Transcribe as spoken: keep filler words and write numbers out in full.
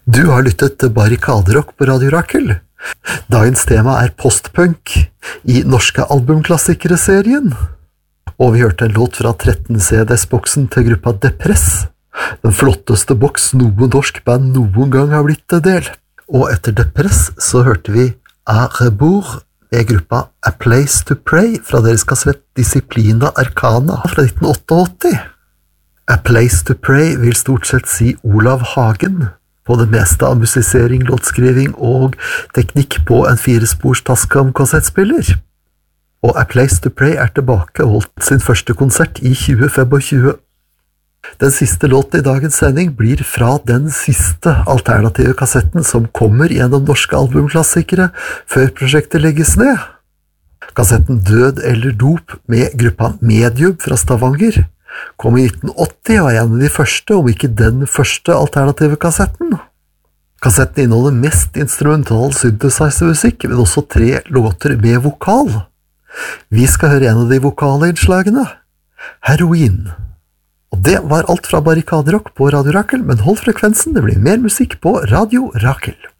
Du har lyttet til Barrikaderock på Radio Rakel. Dagens tema er postpunk i norske albumklassikere-serien. Og vi hørte en låt fra tretten C D-boksen til gruppa Depress. Den flotteste boks noen norsk band noen gang har blitt til del. Og etter Depress så hørte vi A Rebours med gruppa A Place to Pray fra deres kassett Disciplina Arcana fra nitten åttiåtte. A Place to Pray vil stort sett si Olav Hagen på det meste av musisering, låtskriving og teknikk på en firespors Tascam-kassettspiller. Og A Place to Pray er tilbake og holdt sin første konsert i tjue tjuefem. Den siste låten i dagens sending blir fra den siste alternative kassetten som kommer gjennom norske albumklassikere før prosjektet legges ned. Kassetten Død eller Dop med gruppa Medium fra Stavanger kom i nitten åtti og er en av de første, om ikke den første alternative kassetten. Kassetten inneholder mest instrumental synthesizer-musikk, men også tre låter med vokal. Vi skal høre en av de vokale innslagene, Heroin. Og det var alt fra Barrikaderock på Radio Rakel, men hold frekvensen, det blir mer musikk på Radio Rakel.